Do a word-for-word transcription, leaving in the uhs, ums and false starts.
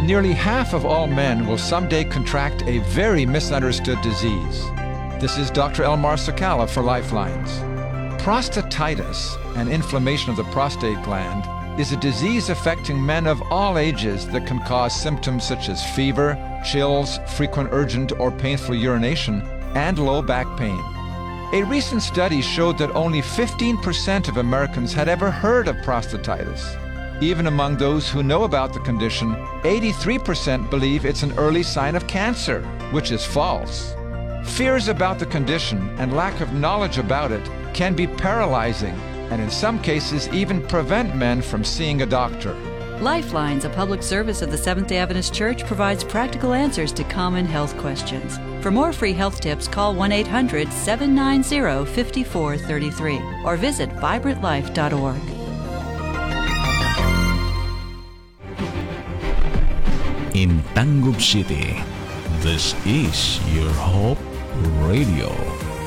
nearly half of all men will someday contract a very misunderstood disease. This is Doctor Elmar Sakala for Lifelines. Prostatitis, an inflammation of the prostate gland, is a disease affecting men of all ages that can cause symptoms such as fever, chills, frequent urgent or painful urination, and low back pain. A recent study showed that only fifteen percent of Americans had ever heard of prostatitis. Even among those who know about the condition, eighty-three percent believe it's an early sign of cancer, which is false. Fears about the condition and lack of knowledge about it can be paralyzing and in some cases even prevent men from seeing a doctor. Lifelines, a public service of the Seventh-day Adventist Church, provides practical answers to common health questions. For more free health tips, call one eight hundred, seven nine zero, five four three three or visit vibrant life dot org. In Tangub City, this is your Hope Radio.